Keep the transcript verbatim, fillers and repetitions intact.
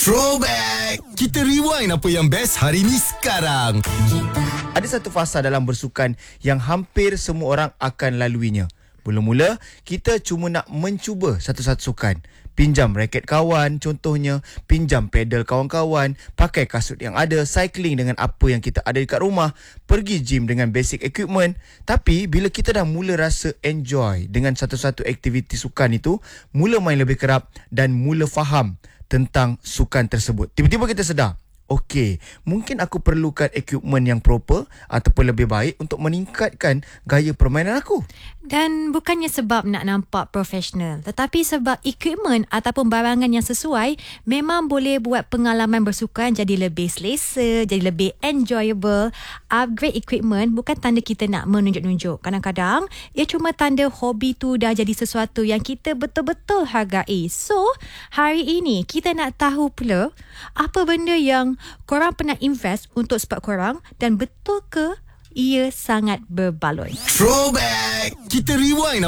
Throwback! Kita rewind apa yang best hari ni sekarang. Ada satu fasa dalam bersukan yang hampir semua orang akan laluinya. Mula-mula, kita cuma nak mencuba satu-satu sukan. Pinjam raket kawan, contohnya. Pinjam pedal kawan-kawan. Pakai kasut yang ada. Cycling dengan apa yang kita ada dekat rumah. Pergi gym dengan basic equipment. Tapi, bila kita dah mula rasa enjoy dengan satu-satu aktiviti sukan itu, mula main lebih kerap dan mula faham tentang sukan tersebut. Tiba-tiba kita sedar, okey, mungkin aku perlukan equipment yang proper ataupun lebih baik untuk meningkatkan gaya permainan aku. Dan bukannya sebab nak nampak profesional, tetapi sebab equipment ataupun barangan yang sesuai memang boleh buat pengalaman bersukan jadi lebih selesa, jadi lebih enjoyable. Upgrade equipment bukan tanda kita nak menunjuk-nunjuk. Kadang-kadang ia cuma tanda hobi tu dah jadi sesuatu yang kita betul-betul hargai. So, hari ini kita nak tahu pula apa benda yang korang pernah invest untuk sport korang dan betul ke ia sangat berbaloi. Throwback! Kita rewind